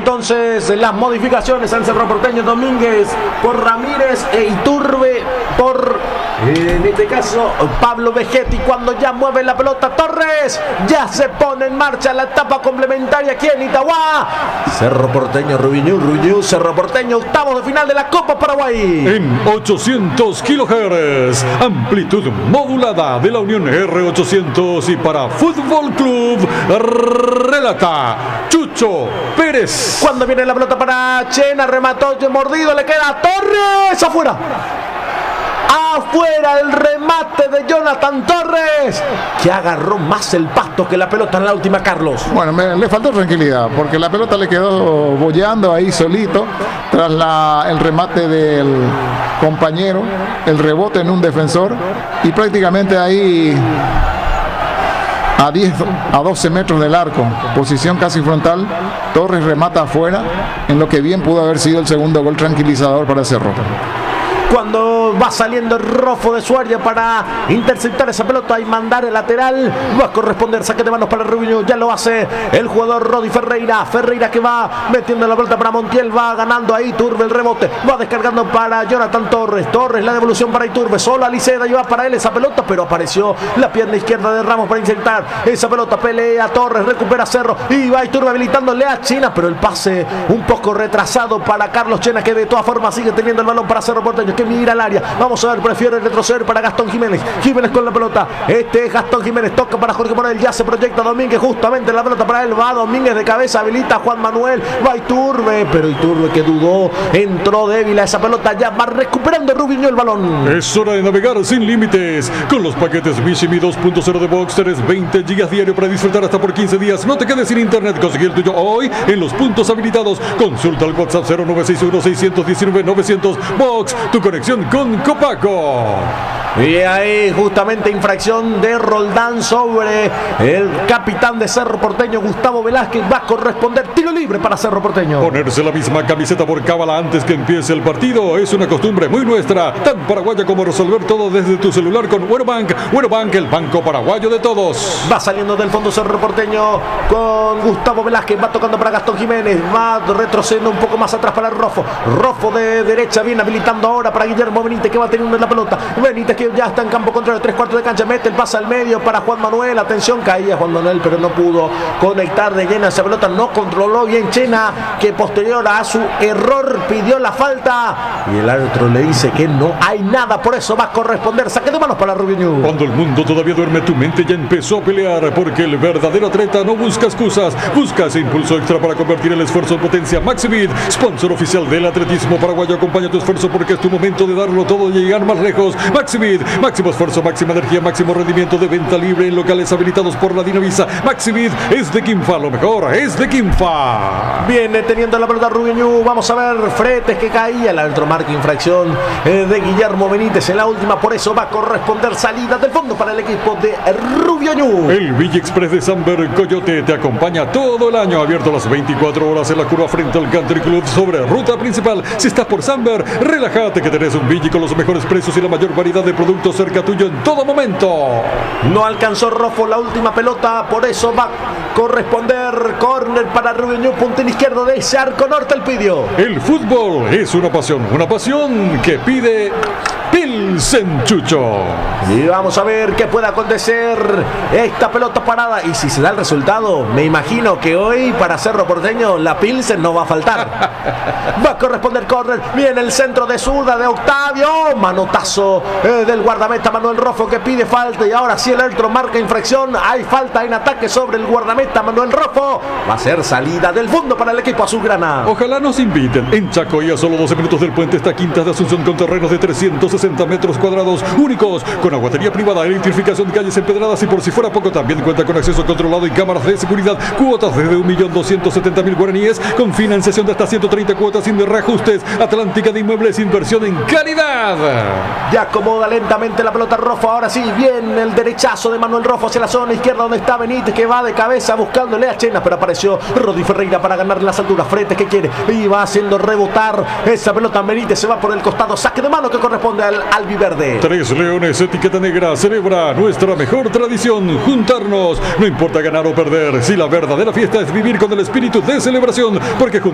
entonces las modificaciones al Cerro Porteño. Domínguez por Ramírez e Iturbe por, en este caso, Pablo Vegetti. Cuando ya mueve la pelota Torres, ya se pone en marcha la etapa complementaria aquí en Itagua. Cerro Porteño, Rubiñú, Cerro Porteño, octavos de final de la Copa Paraguay. En 800 kHz, amplitud modulada de la Unión R800, y para Fútbol Club relata Chucho Pérez. Cuando viene la pelota para Chena, remató, mordido, le queda a Torres, afuera. Afuera el remate de Jonathan Torres, que agarró más el pasto que la pelota en la última, Carlos. Bueno, le faltó tranquilidad, porque la pelota le quedó boyeando ahí solito, tras el remate del compañero, el rebote en un defensor, y prácticamente ahí a 12 metros del arco, posición casi frontal, Torres remata afuera, en lo que bien pudo haber sido el segundo gol tranquilizador para Cerro. Cuando va saliendo el Rofo de su área para interceptar esa pelota y mandar el lateral, va a corresponder saque de manos para Rubiño. Ya lo hace el jugador Rodi Ferreira. Ferreira que va metiendo la pelota para Montiel, va ganando ahí Iturbe el rebote, va descargando para Jonathan Torres. Torres la devolución para Iturbe, solo Aliceda lleva para él esa pelota, pero apareció la pierna izquierda de Ramos para insertar esa pelota. Pelea Torres, recupera Cerro y va Iturbe habilitándole a Chena, pero el pase un poco retrasado para Carlos Chena, que de todas formas sigue teniendo el balón para Cerro Porteño, que mira al área. Vamos a ver, prefiere retroceder para Gastón Jiménez. Jiménez con la pelota. Este es Gastón Jiménez, toca para Jorge Morel, ya se proyecta Domínguez, justamente la pelota para él, va Domínguez de cabeza, habilita a Juan Manuel, va Iturbe, pero Iturbe que dudó, entró débil a esa pelota, ya va recuperando Rubiño el balón. Es hora de navegar sin límites con los paquetes Mishimi 2.0 de Boxster, 20 gigas diario para disfrutar hasta por 15 días. No te quedes sin internet, consigue el tuyo hoy en los puntos habilitados. Consulta el WhatsApp 0961 619 900. Box, tu conexión con Copaco. Y ahí justamente infracción de Roldán sobre el capitán de Cerro Porteño, Gustavo Velázquez. Va a corresponder tiro libre para Cerro Porteño. Ponerse la misma camiseta por cábala antes que empiece el partido es una costumbre muy nuestra, tan paraguaya como resolver todo desde tu celular con Buenobank. Buenobank, el banco paraguayo de todos. Va saliendo del fondo Cerro Porteño con Gustavo Velázquez, va tocando para Gastón Jiménez, va retrocediendo un poco más atrás para Rofo. Rofo de derecha, viene habilitando ahora para Guillermo Benítez, que va teniendo la pelota. Benítez que ya está en campo contrario, 3/4 de cancha, mete el pase al medio para Juan Manuel. Atención, caía Juan Manuel, pero no pudo conectar de lleno esa pelota, no controló bien Chena, que posterior a su error pidió la falta y el árbitro le dice que no hay nada, por eso va a corresponder saque de manos para Rubiño. Cuando el mundo todavía duerme, tu mente ya empezó a pelear, porque el verdadero atleta no busca excusas, busca ese impulso extra para convertir el esfuerzo en potencia. Maximid, sponsor oficial del atletismo paraguayo, acompaña tu esfuerzo porque es tu momento de darlo todo y llegar más lejos. Maximid, máximo esfuerzo, máxima energía, máximo rendimiento, de venta libre en locales habilitados por la Dinavisa. Maximid es de Quimfa, lo mejor es de Quimfa. Viene teniendo la pelota Rubiño, vamos a ver, Fretes que caía, el árbitro marca infracción de Guillermo Benítez en la última, por eso va a corresponder salida del fondo para el equipo de Rubiño. El Villa Express de Samber Coyote te acompaña todo el año, abierto las 24 horas en la curva frente al Country Club sobre ruta principal. Si estás por Samber, relájate que tenés un Villa con los mejores precios y la mayor variedad de productos cerca tuyo en todo momento. No alcanzó Rofo la última pelota, por eso va a corresponder córner para Rubiño, puntín izquierdo de ese arco norte el pidió. El fútbol es una pasión que pide Pilsen Chucho. Y vamos a ver qué puede acontecer esta pelota parada, y si se da el resultado, me imagino que hoy para Cerro Porteño la Pilsen no va a faltar. Va a corresponder córner, viene el centro de zurda de Octavio, manotazo del guardameta Manuel Rofo, que pide falta, y ahora sí el árbitro marca infracción, hay falta en ataque sobre el guardameta Manuel Rofo. Va a ser salida del fondo para el equipo azulgrana. Ojalá nos inviten. En Chaco y a solo 12 minutos del puente está Quintas de Asunción, con terrenos de 360 metros cuadrados únicos, con aguatería privada, electrificación de calles empedradas, y por si fuera poco también cuenta con acceso controlado y cámaras de seguridad. Cuotas desde 1.270.000 guaraníes, con financiación de hasta 130 cuotas sin reajustes. Atlántica de Inmuebles, inversión en calidad. Ya acomoda lentamente la pelota Rofo, ahora sí, bien el derechazo de Manuel Rofo hacia la zona izquierda donde está Benítez, que va de cabeza buscándole a Chena, pero apareció Rodi Ferreira para ganar las alturas. Fretes que quiere y va haciendo rebotar esa pelota. Benítez se va por el costado, saque de mano que corresponde al albiverde. Tres Leones, etiqueta negra, celebra nuestra mejor tradición, juntarnos, no importa ganar o perder, si la verdadera fiesta es vivir con el espíritu de celebración, porque